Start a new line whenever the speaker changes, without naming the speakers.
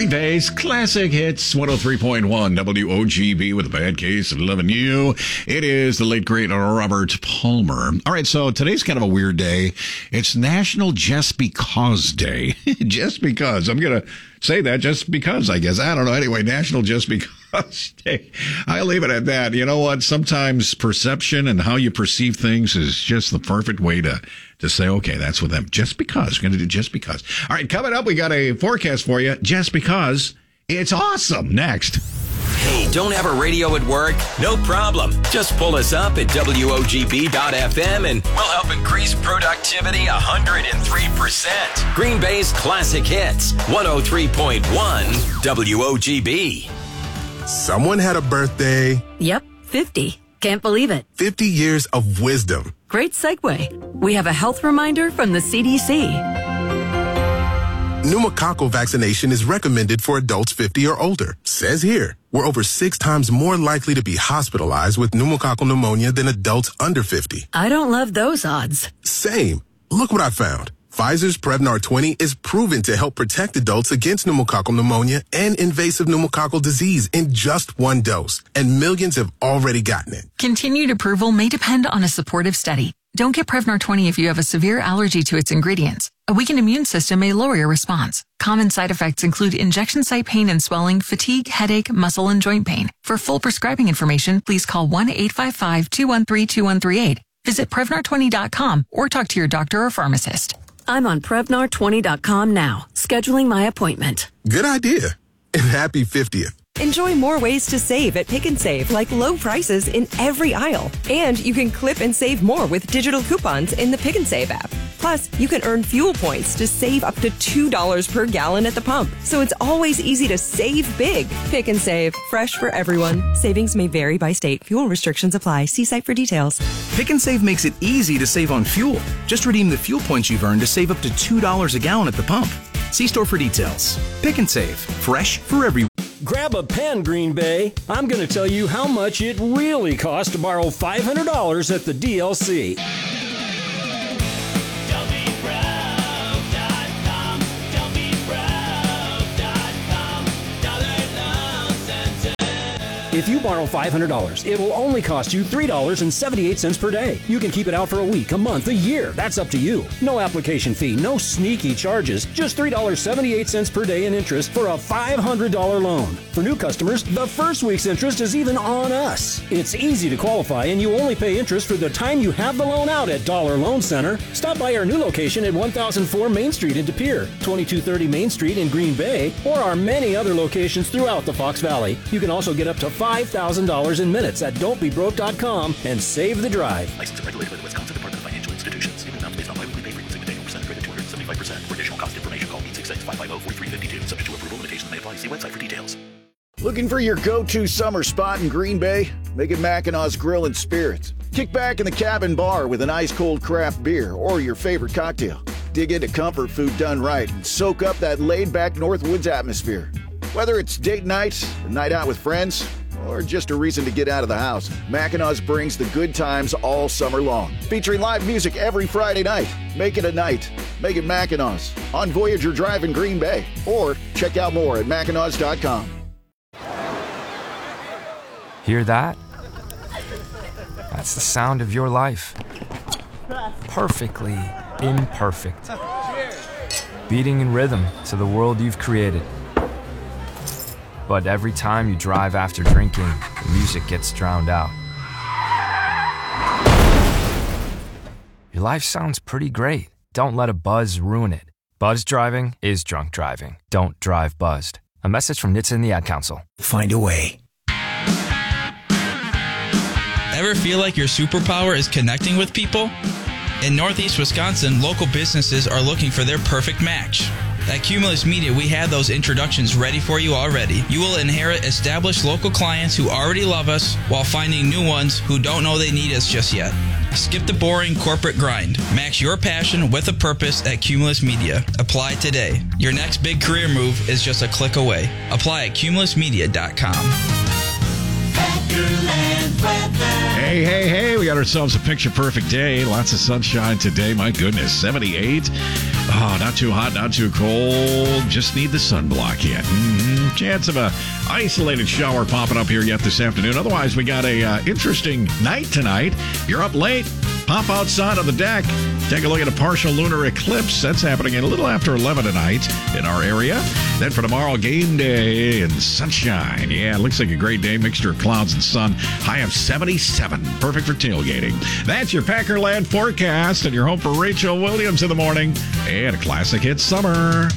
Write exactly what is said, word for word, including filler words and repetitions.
Green Bay's Classic Hits, one oh three point one W O G B with a bad case of loving you. It is the late, great Robert Palmer. All right, so today's kind of a weird day. It's National Just Because Day. Just because. I'm going to say that just because, I guess. I don't know. Anyway, National Just Because Day. I'll leave it at that. You know what? Sometimes perception and how you perceive things is just the perfect way to to say, okay, that's with them. Just because. We're going to do just because. All right, coming up, we got a forecast for you. Just because it's awesome. Next.
Hey, don't have a radio at work? No problem. Just pull us up at W O G B dot F M and we'll help increase productivity one hundred three percent. Green Bay's Classic Hits, one oh three point one W O G B.
Someone had a birthday.
Yep, fifty. Can't believe it.
fifty years of wisdom.
Great segue. We have a health reminder from the C D C.
Pneumococcal vaccination is recommended for adults fifty or older. Says here, we're over six times more likely to be hospitalized with pneumococcal pneumonia than adults under fifty.
I don't love those odds.
Same. Look what I found. Pfizer's Prevnar twenty is proven to help protect adults against pneumococcal pneumonia and invasive pneumococcal disease in just one dose, and millions have already gotten it.
Continued approval may depend on a supportive study. Don't get Prevnar twenty if you have a severe allergy to its ingredients. A weakened immune system may lower your response. Common side effects include injection site pain and swelling, fatigue, headache, muscle, and joint pain. For full prescribing information, please call one eight five five, two one three, two one three eight. Visit Prevnar twenty dot com or talk to your doctor or pharmacist.
I'm on Prevnar twenty dot com now, scheduling my appointment.
Good idea. And happy fiftieth.
Enjoy more ways to save at Pick and Save, like low prices in every aisle. And you can clip and save more with digital coupons in the Pick and Save app. Plus, you can earn fuel points to save up to two dollars per gallon at the pump. So it's always easy to save big. Pick and Save, fresh for everyone. Savings may vary by state. Fuel restrictions apply. See site for details.
Pick and Save makes it easy to save on fuel. Just redeem the fuel points you've earned to save up to two dollars a gallon at the pump. See store for details. Pick and Save, fresh for everyone.
Grab a pen, Green Bay. I'm going to tell you how much it really costs to borrow five hundred dollars at the D L C. If you borrow five hundred dollars, it will only cost you three dollars and seventy-eight cents per day. You can keep it out for a week, a month, a year. That's up to you. No application fee, no sneaky charges. Just three dollars and seventy-eight cents per day in interest for a five hundred dollars loan. For new customers, the first week's interest is even on us. It's easy to qualify, and you only pay interest for the time you have the loan out at Dollar Loan Center. Stop by our new location at one thousand four Main Street in De Pere, twenty-two thirty Main Street in Green Bay, or our many other locations throughout the Fox Valley. You can also get up to five thousand dollars in minutes at don't be broke dot com and save the drive.
Licensed and regulated by the Wisconsin Department of Financial Institutions. Even amounts based on biweekly pay frequency with annual percent rate of two hundred seventy-five percent. For additional cost information, call eight six six, five five zero, four three five two. Subject to approval, limitations may apply. See website for details.
Looking for your go-to summer spot in Green Bay? Make it Mackinaw's Grill and Spirits. Kick back in the cabin bar with an ice-cold craft beer or your favorite cocktail. Dig into comfort food done right and soak up that laid-back Northwoods atmosphere. Whether it's date night, a night out with friends, or just a reason to get out of the house, Mackinaw's brings the good times all summer long. Featuring live music every Friday night. Make it a night. Make it Mackinaw's on Voyager Drive in Green Bay. Or check out more at Mackinaws dot com.
Hear that? That's the sound of your life. Perfectly imperfect. Beating in rhythm to the world you've created. But every time you drive after drinking, the music gets drowned out. Your life sounds pretty great. Don't let a buzz ruin it. Buzz driving is drunk driving. Don't drive buzzed. A message from N H T S A and the Ad Council.
Find a way.
Ever feel like your superpower is connecting with people? In Northeast Wisconsin, local businesses are looking for their perfect match. At Cumulus Media, we have those introductions ready for you already. You will inherit established local clients who already love us while finding new ones who don't know they need us just yet. Skip the boring corporate grind. Match your passion with a purpose at Cumulus Media. Apply today. Your next big career move is just a click away. Apply at cumulus media dot com.
Hey, hey, hey, we got ourselves a picture-perfect day. Lots of sunshine today. My goodness, seventy-eight. Oh, not too hot, not too cold. Just need the sunblock yet. Mm-hmm. Chance of a isolated shower popping up here yet this afternoon. Otherwise, we got a uh, interesting night tonight. If you're up late, pop outside on the deck. Take a look at a partial lunar eclipse. That's happening a little after eleven tonight in our area. Then for tomorrow, game day and sunshine. Yeah, it looks like a great day. Mixture of clouds and sun. High of seventy-seven. Perfect for tailgating. That's your Packerland forecast and your home for Rachel Williams in the morning. And a classic hit summer.